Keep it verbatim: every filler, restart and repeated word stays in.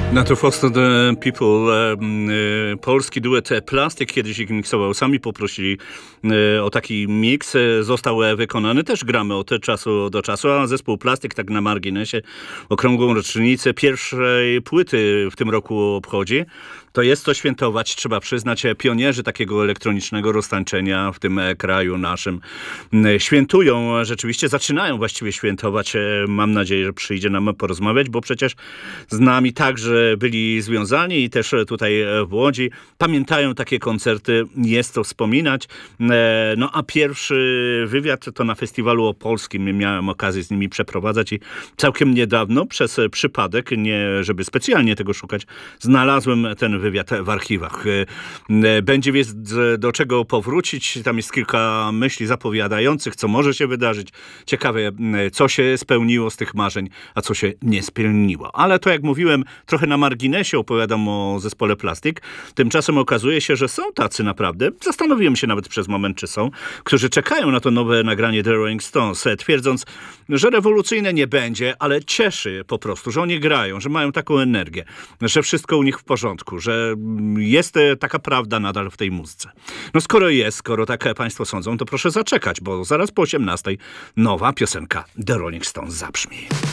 No to Foster the People, e, e, polski duet Plastik kiedyś ich miksował. Sami poprosili e, o taki miks. E, został e, wykonany. Też gramy od czasu do czasu, a zespół Plastik, tak na marginesie, okrągłą rocznicę pierwszej płyty w tym roku obchodzi. To jest co świętować, trzeba przyznać. Pionierzy takiego elektronicznego roztańczenia w tym e, kraju naszym e, świętują. Rzeczywiście zaczynają właściwie świętować. E, mam nadzieję, że przyjdzie nam porozmawiać, bo przecież z nami także byli związani i też tutaj w Łodzi. Pamiętają takie koncerty, jest to wspominać. No a pierwszy wywiad to na festiwalu opolskim. Miałem okazję z nimi przeprowadzać i całkiem niedawno przez przypadek, nie żeby specjalnie tego szukać, znalazłem ten wywiad w archiwach. Będzie więc do czego powrócić. Tam jest kilka myśli zapowiadających, co może się wydarzyć. Ciekawe, co się spełniło z tych marzeń, a co się nie spełniło. Ale to, jak mówiłem, trochę na marginesie opowiadam o zespole Plastik. Tymczasem okazuje się, że są tacy naprawdę, zastanowiłem się nawet przez moment, czy są, którzy czekają na to nowe nagranie The Rolling Stones, twierdząc, że rewolucyjne nie będzie, ale cieszy po prostu, że oni grają, że mają taką energię, że wszystko u nich w porządku, że jest taka prawda nadal w tej muzyce. No skoro jest, skoro tak państwo sądzą, to proszę zaczekać, bo zaraz po osiemnastej nowa piosenka The Rolling Stones zabrzmi.